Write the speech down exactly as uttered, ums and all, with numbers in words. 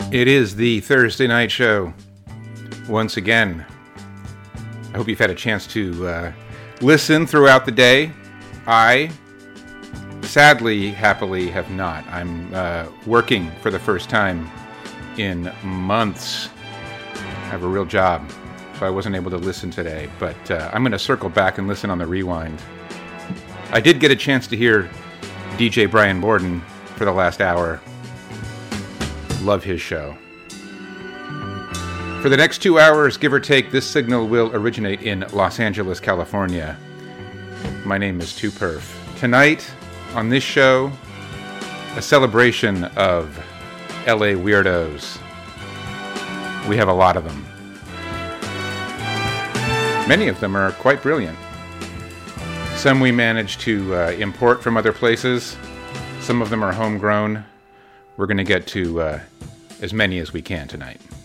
It is the Thursday night show once again. I hope you've had a chance to uh, listen throughout the day. I, sadly, happily have not. I'm uh, working for the first time in months. I have a real job, so I wasn't able to listen today. But uh, I'm going to circle back and listen on the rewind. I did get a chance to hear D J Brian Borden for the last hour. Love his show. For the next two hours, give or take, this signal will originate in Los Angeles, California. My name is two perf. Tonight, on this show, a celebration of L A weirdos. We have a lot of them. Many of them are quite brilliant. Some we managed to uh, import from other places. Some of them are homegrown. We're going to get to uh, as many as we can tonight.